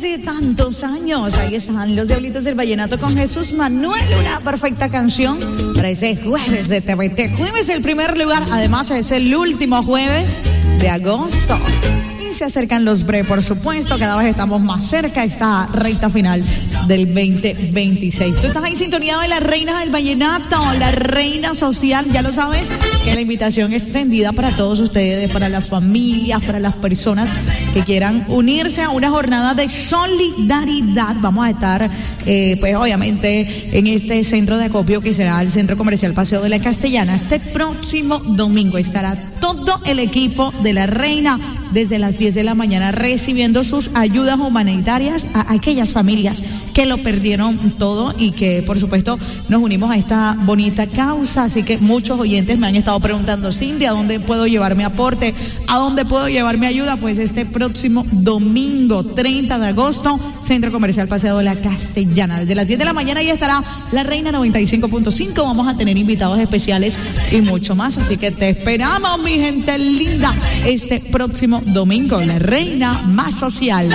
de tantos años. Ahí están los Diablitos del Vallenato con Jesús Manuel, una perfecta canción para ese jueves de TVT. Jueves el primer lugar, además es el último jueves de agosto. Se acercan los bre, por supuesto, cada vez estamos más cerca, esta recta final del 2026. Tú estás ahí sintonizado de la reina del vallenato, la reina social, ya lo sabes, que la invitación es extendida para todos ustedes, para las familias, para las personas que quieran unirse a una jornada de solidaridad. Vamos a estar, pues obviamente, en este centro de acopio que será el Centro Comercial Paseo de la Castellana. Este próximo domingo estará todo el equipo de la reina desde las 10 de la mañana recibiendo sus ayudas humanitarias a aquellas familias que lo perdieron todo y que por supuesto nos unimos a esta bonita causa. Así que muchos oyentes me han estado preguntando: Cindy, ¿a dónde puedo llevar mi aporte? ¿A dónde puedo llevar mi ayuda? Pues este próximo domingo 30 de agosto, Centro Comercial Paseo de la Castellana, desde las 10 de la mañana ahí estará la reina 95.5. Vamos a tener invitados especiales y mucho más, así que te esperamos, mi gente linda, este próximo domingo, la reina más social.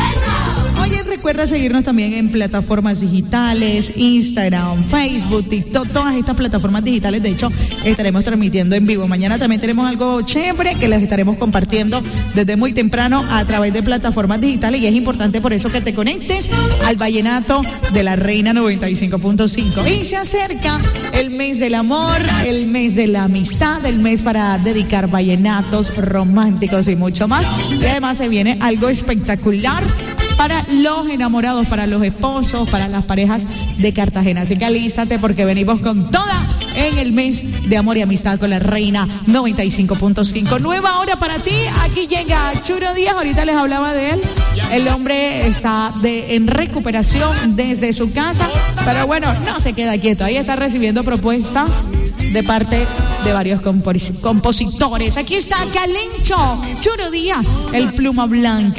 Oye, recuerda seguirnos también en plataformas digitales, Instagram, Facebook, TikTok, todas estas plataformas digitales. De hecho, estaremos transmitiendo en vivo. Mañana también tenemos algo chévere que les estaremos compartiendo desde muy temprano a través de plataformas digitales, y es importante por eso que te conectes al vallenato de la reina 95.5. Y se acerca el mes del amor, el mes de la amistad, el mes para dedicar vallenatos románticos y mucho más. Y además se viene algo espectacular para los enamorados, para los esposos, para las parejas de Cartagena. Así que alístate porque venimos con toda en el mes de amor y amistad con la reina 95.5. Nueva hora para ti. Aquí llega Churo Díaz. Ahorita les hablaba de él. El hombre está en recuperación desde su casa, pero bueno, no se queda quieto. Ahí está recibiendo propuestas de parte de varios compositores. Aquí está Calencho, Churo Díaz, el pluma blanca.